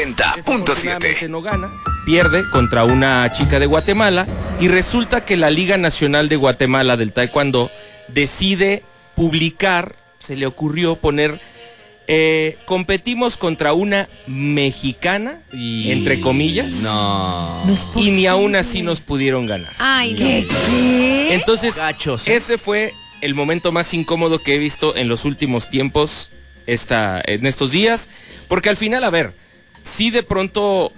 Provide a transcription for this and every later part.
90.7. No gana, pierde contra una chica de Guatemala y resulta que la Liga Nacional de Guatemala del Taekwondo decide publicar, se le ocurrió poner, competimos contra una mexicana, entre comillas, No es y ni aún así nos pudieron ganar. Ay, ¿Qué? Entonces, Gachos. ese fue el momento más incómodo que he visto en los últimos tiempos, en estos días, porque al final, a ver, sí de pronto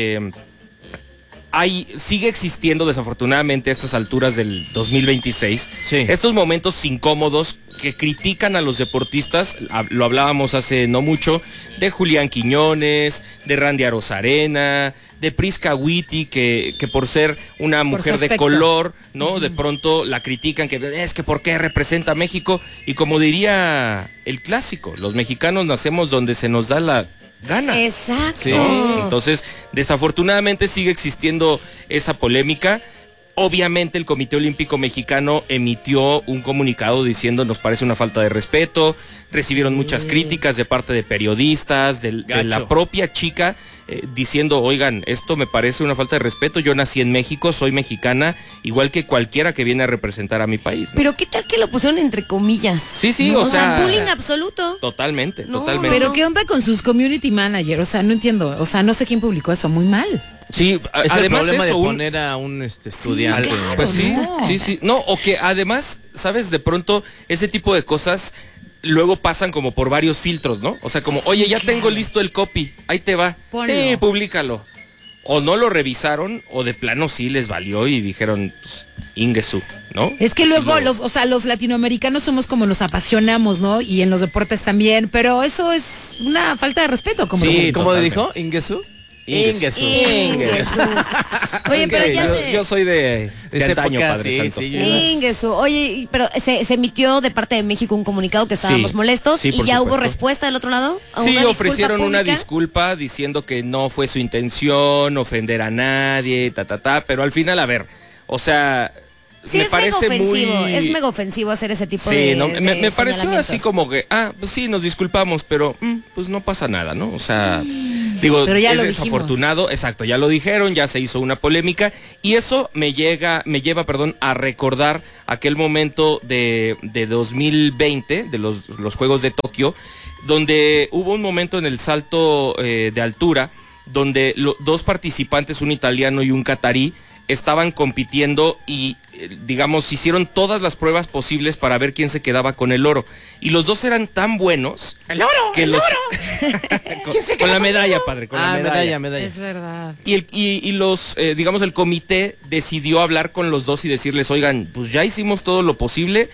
sigue existiendo desafortunadamente a estas alturas del 2026, sí, estos momentos incómodos que critican a los deportistas. Lo hablábamos hace no mucho de Julián Quiñones, de Randy Arozarena, de Prisca Witty, que por ser una mujer de color, ¿no? De pronto la critican, que es que ¿por qué representa a México? Y como diría el clásico, los mexicanos nacemos donde se nos da la gana. Exacto. Sí. Entonces, desafortunadamente sigue existiendo esa polémica. Obviamente el Comité Olímpico Mexicano emitió un comunicado diciendo nos parece una falta de respeto. Recibieron muchas críticas de parte de periodistas, de la propia chica, diciendo, oigan, esto me parece una falta de respeto. Yo nací en México, soy mexicana, igual que cualquiera que viene a representar a mi país, ¿no? Pero ¿qué tal que lo pusieron entre comillas? Sí, No, o sea, bullying absoluto. Totalmente. Pero ¿qué onda con sus community managers? O sea, no entiendo. O sea, no sé quién publicó eso. Muy mal. Sí, es además el problema eso, de poner a un estudiante. Sí, claro, pues sí, no. sí. No, o que además, ¿sabes? De pronto, ese tipo de cosas luego pasan como por varios filtros, ¿no? O sea, como, oye, ya tengo listo el copy, ahí te va. Ponlo. Sí, públicalo. O no lo revisaron, o de plano sí les valió y dijeron, pues, Ingesu, ¿no? Es que Así luego los latinoamericanos somos como nos apasionamos, ¿no? Y en los deportes también, pero eso es una falta de respeto, como Sí, ¿Cómo totalmente. dijo? ¿Ingesu? Ingesu. Oye, pero ya yo soy de esa antaño, época, Padre sí, Santo. sí, Ingesu. Oye, pero se emitió de parte de México un comunicado que estábamos Sí, molestos sí, y por ya hubo supuesto. respuesta del otro lado. ¿A Sí, una disculpa ofrecieron una pública? disculpa diciendo que no fue su intención ofender a nadie, pero al final, a ver, o sea, Sí, me es mega parece ofensivo, muy... es mega ofensivo hacer ese tipo Sí, de no, me pareció señalamientos. así como que, pues sí, nos disculpamos, pero pues no pasa nada, ¿no? O sea, digo, Pero ya es lo dijimos. desafortunado, exacto, ya lo dijeron, ya se hizo una polémica y eso me lleva, a recordar aquel momento de 2020, de los Juegos de Tokio, donde hubo un momento en el salto de altura, donde dos participantes, un italiano y un catarí, estaban compitiendo y, digamos, hicieron todas las pruebas posibles para ver quién se quedaba con el oro. Y los dos eran tan buenos... ¡El oro! Que ¡El los... oro! con la medalla, padre, con la medalla. medalla. Es verdad. Y los, digamos, el comité decidió hablar con los dos y decirles, oigan, pues ya hicimos todo lo posible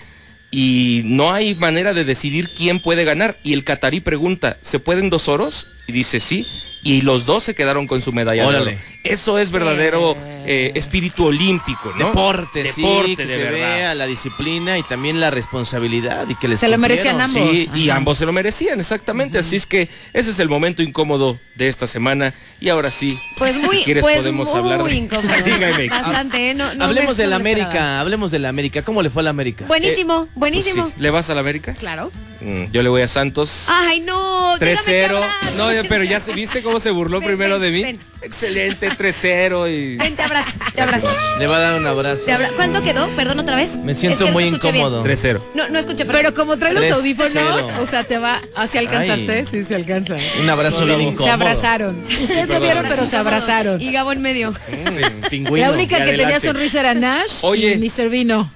y no hay manera de decidir quién puede ganar. Y el catarí pregunta, ¿se pueden 2 oros? Y dice sí. Y los dos se quedaron con su medalla de Órale. oro. Eso es verdadero espíritu olímpico, ¿no? Deporte, sí, que de se verdad. vea la disciplina y también la responsabilidad y que les Se lo cumplieron. merecían ambos. Sí, y Ajá. ambos se lo merecían, exactamente. Así es que ese es el momento incómodo de esta semana. Y ahora sí, Pues muy, si quieres podemos hablar de... incómodo. Dígame. Bastante, ¿eh? No, Hablemos de la no me esperaba. América, hablemos de la América. ¿Cómo le fue a la América? Buenísimo, Pues buenísimo. sí. ¿Le vas a la América? Claro. Yo le voy a Santos. Ay, no, dígame qué 3-0. abrazo. No, pero ya viste cómo se burló Ven, primero ven, de mí. ven. Excelente, 3-0 y... Ven, te abrazo, te abrazo. Le va a dar un abrazo. ¿Cuánto quedó? Perdón, otra vez. Me siento Es que muy no escuché bien. incómodo. 3-0. No escuché, perdón. Pero como trae los 3-0. audífonos, o sea, te va... ¿Así alcanzaste? Ay. Sí, se alcanza. Un abrazo bien incómodo. Se abrazaron. Ustedes no vieron, pero se abrazaron. Y Gabo en medio. Pingüino. La única y que tenía adelante. sonrisa era Nash Oye. y Mr. Vino.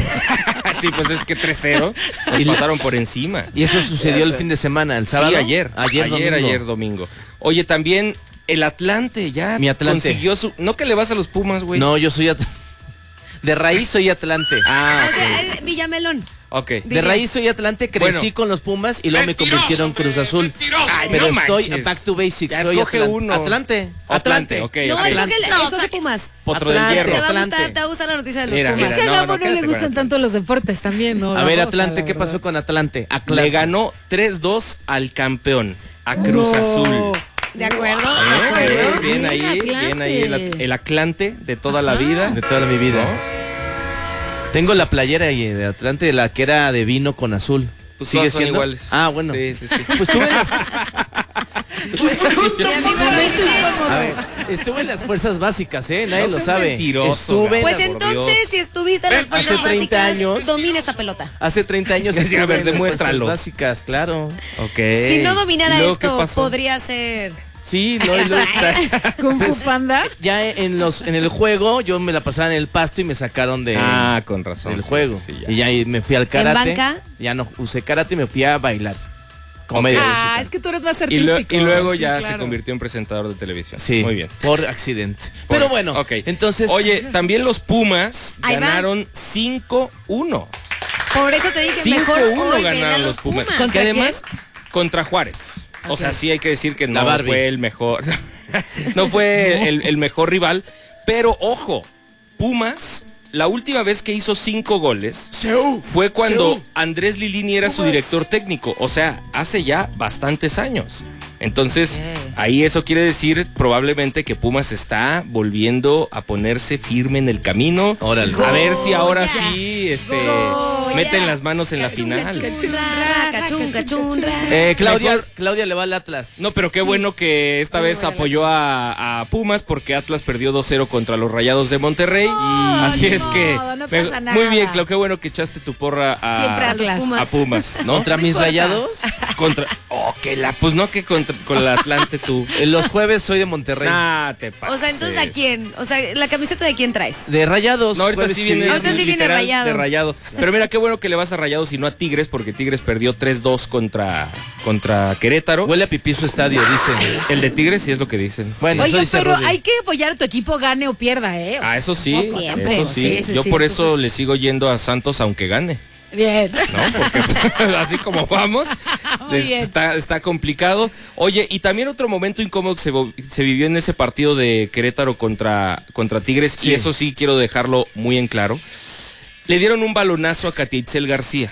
Sí, pues es que 3-0. Nos pasaron por encima. Y eso sucedió el fin de semana, el sábado. Sí, ayer Ayer domingo. Oye, también el Atlante ya Mi Atlante. consiguió su... ¿No que le vas a los Pumas, güey? No, yo soy de raíz soy Atlante. Ah, O sea, es Villamelón. ok. De raíz soy Atlante, crecí Bueno. con los Pumas y luego me convirtieron en Cruz Azul. Ay, Pero no estoy manches. back to basics. Ya soy escoge uno. Atlante. Atlante, ok. No, ok. escoge Pumas. Potro del Atlante. hierro. Te va a gustar la noticia de los Mira, Pumas. Es que a no, Gabo no, no, le quédate con gustan Atlante. tanto los deportes también, ¿no? A ver, Vamos, Atlante, la ¿qué verdad. pasó con Atlante? Le ganó 3-2 al campeón, a Cruz Azul. ¿De acuerdo? Bien ahí, Atlante. bien ahí el Atlante de toda la vida. De toda mi vida. ¿No? Tengo la playera ahí de Atlante, la que era de vino con azul. Pues ¿Sigue todas son siendo? iguales. Ah, bueno. Sí. Pues tuve la, A ver, estuve en las fuerzas básicas, nadie No lo seas sabe. mentiroso, Estuve en Pues las- entonces, si estuviste en las Hace fuerzas 30 básicas, años. domina esta pelota. Hace 30 años Sí, a estuve ver, en las demuéstralo. fuerzas básicas, claro. Ok. Si no dominara ¿Y luego qué esto, pasó? podría ser... Sí, Kung Fu Panda. ya en el juego yo me la pasaba en el pasto y me sacaron de Ah, con razón. del sí, juego. sí, ya. Y ya ahí me fui al karate. banca? Ya no usé karate y me fui a bailar. Comedia musical. Es que tú eres más Y, lo- artístico. y luego Sí, ya se claro. convirtió en presentador de televisión. Sí, Muy bien. por accidente. Pero bueno, Ok. entonces... Oye, también los Pumas Ahí va. ganaron 5-1. Por eso te dije, mejor 5-1 hoy ven a ganaron los Pumas. ¿Contra Que además, contra Juárez. O Ok. sea, sí hay que decir que La no Barbie. fue el mejor. No fue el mejor rival. Pero ojo, Pumas, la última vez que hizo 5 goles fue cuando Andrés Lilini era su director técnico. O sea, hace ya bastantes años. Entonces, ahí eso quiere decir probablemente que Pumas está volviendo a ponerse firme en el camino. Órale. A ver si ahora Goya. sí Goya. meten las manos en la final. Cachunra. Claudia le va al Atlas. No, pero qué bueno que esta vez apoyó a Pumas porque Atlas perdió 2-0 contra los Rayados de Monterrey. Así es que no pasa nada. muy bien, Clau, qué bueno que echaste tu porra Siempre a Atlas. a Pumas, ¿no? ¿Contra mis importa. Rayados? Contra pues no que con el Atlante tú. Los jueves soy de Monterrey. Nah, te pases. O sea, entonces, ¿a quién? O sea, ¿la camiseta de quién traes? De Rayados. No, ahorita jueves sí y viene, viernes. Ahorita sí viene literal Rayado. de Rayado. Pero mira, qué bueno que le vas a Rayados y no a Tigres, porque Tigres perdió 3-2 contra Querétaro. Huele a pipí su estadio, dicen. El de Tigres sí es lo que dicen. Bueno, eso Oye, dice pero Rudy. hay que apoyar a tu equipo, gane o pierda, ¿eh? O sea, Ah, eso sí, No, siempre. eso sí. Sí, Yo sí, por sí, eso entonces- le sigo yendo a Santos aunque gane, bien. ¿no? Porque así como vamos, Muy bien. está complicado. Oye, y también otro momento incómodo que se vivió en ese partido de Querétaro contra Tigres, Sí. y eso sí quiero dejarlo muy en claro. Le dieron un balonazo a Catiitzel García,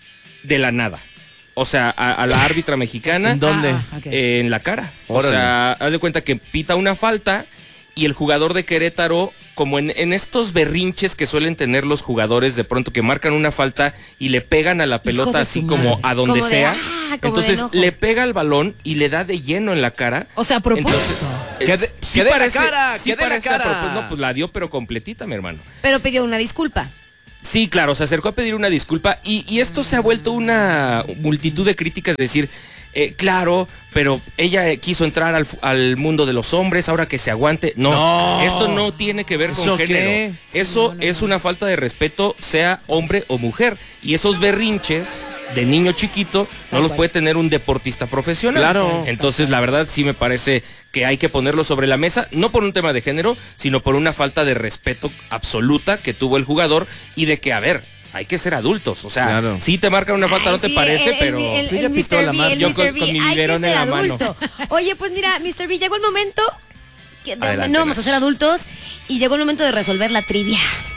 de la nada. O sea, a la árbitra mexicana. ¿En dónde? Ok. En la cara. Órale. O sea, haz de cuenta que pita una falta y el jugador de Querétaro, como en estos berrinches que suelen tener los jugadores de pronto que marcan una falta y le pegan a la pelota de así su como madre. a donde Como de, sea. como de Entonces enojo. le pega el balón y le da de lleno en la cara. O sea, a propósito. Entonces, Que dé la cara, que dé la parece a cara. propósito. No, pues la dio pero completita, mi hermano. Pero pidió una disculpa. Sí, claro, se acercó a pedir una disculpa y esto se ha vuelto una multitud de críticas, de decir, claro, pero ella quiso entrar al mundo de los hombres, ahora que se aguante. No, No. esto no tiene que ver ¿Eso con género. qué? Eso es una falta de respeto, sea hombre o mujer. Y esos berrinches de niño chiquito no los puede tener un deportista profesional. Claro. Entonces, la verdad sí me parece que hay que ponerlo sobre la mesa, no por un tema de género, sino por una falta de respeto absoluta que tuvo el jugador y de que, a ver, hay que ser adultos. O sea, Claro. sí te marcan una falta, Ay, no te sí, parece, pero... Tú ya pitó la mano. Yo con mi hay que biberón en ser la mano. adulto. Oye, pues mira, Mr. B, llegó el momento que Adelante, no vamos a Nash. ser adultos y llegó el momento de resolver la trivia.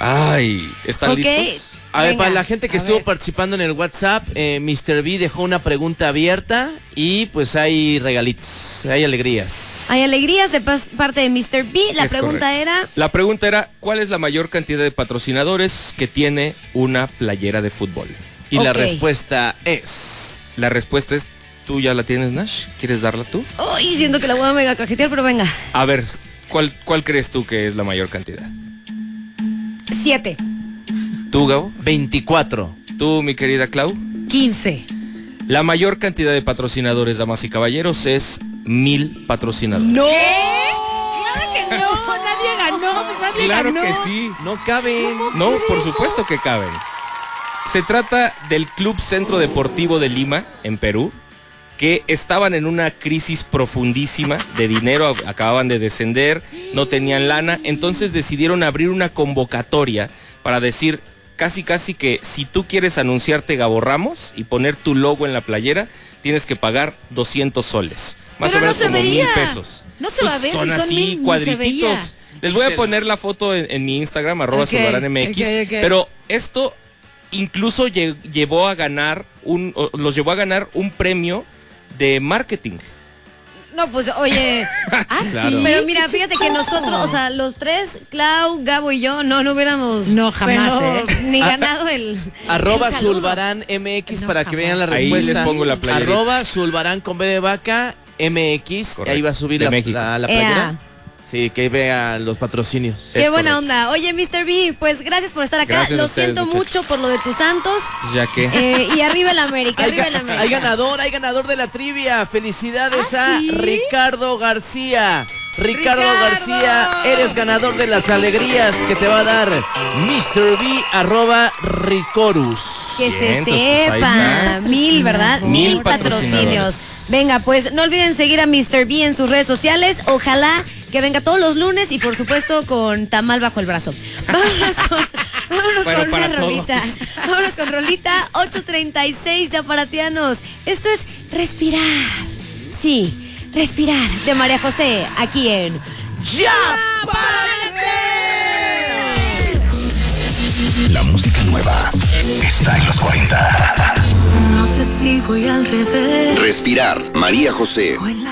Ay, ¿están Ok. listos? A ver, Venga, para la gente que a estuvo ver. participando en el WhatsApp, Mr. B dejó una pregunta abierta y pues hay regalitos, hay alegrías. Hay alegrías de parte de Mr. B. La Es pregunta correcto. era, La pregunta era, ¿cuál es la mayor cantidad de patrocinadores que tiene una playera de fútbol? Y la Ok. respuesta es... La respuesta es, ¿tú ya la tienes, Nash? ¿Quieres darla tú? uy, siento que la voy a mega cajetear, pero venga. A ver, ¿cuál crees tú que es la mayor cantidad? 7. ¿Tú, Gabo? 24. ¿Tú, mi querida Clau? 15. La mayor cantidad de patrocinadores, damas y caballeros, es 1000 patrocinadores. ¡No! Claro que no, nadie ganó, pues nadie Claro ganó. que sí. No caben. No, por supuesto que caben. Se trata del Club Centro Deportivo de Lima, en Perú, que estaban en una crisis profundísima de dinero, acababan de descender, no tenían lana, entonces decidieron abrir una convocatoria para decir casi que si tú quieres anunciarte Gabo Ramos y poner tu logo en la playera, tienes que pagar 200 soles. Más Pero o menos no se como veía. 1000 pesos. No se va a ver, Son si son así, 1000, ni se cuadrititos. veía. Les voy a Pixel. poner la foto en mi Instagram, @zulbaranmx. ok. Pero esto incluso llevó a ganar los llevó a ganar un premio de marketing. No, pues oye. Claro. sí. Pero mira, Qué fíjate que chistoso. nosotros, o sea, los tres, Clau, Gabo y yo, no hubiéramos. No, jamás, Ni ganado el. Arroba el saludo. Zulbarán MX No, para que vean la Ahí respuesta. les pongo la playerita. Arroba Zulbarán con B de vaca MX, Correcto. ahí va a subir De la México. playera. Sí, que vean los patrocinios. Qué Es buena correcto. onda. Oye, Mr. B, pues gracias por estar acá. Gracias a Lo ustedes, siento muchachos. mucho por lo de tus Santos. Ya que. Y arriba el América, arriba el América. Hay ganador de la trivia. Felicidades a ¿sí? Ricardo García. Ricardo ¡Ricardo! García, eres ganador de las alegrías que te va a dar MrB @Ricorus. Que se Cientos, pues, ahí sepa. está. 1000, ¿verdad? 1000 patrocinios. patrocinadores. Venga, pues no olviden seguir a Mr. B en sus redes sociales. Ojalá que venga todos los lunes y por supuesto con tamal bajo el brazo. Vámonos Bueno, con para una rolita. todos. Vámonos con rolita 8:36 ya paratianos. Esto es Respirar. Sí, Respirar de María José aquí en ¡Ya! La música nueva está en los 40. No sé si voy al revés Respirar, María José. o en